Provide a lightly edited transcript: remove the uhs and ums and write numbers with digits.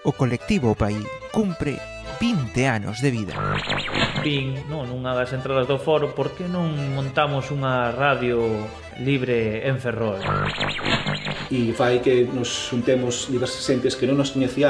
O colectivo Paí cumpre 20 anos de vida. Vin, nunha das entradas do foro, por que non montamos unha radio libre en Ferrol? E fai que nos juntemos diversas xentes que non nos coñecía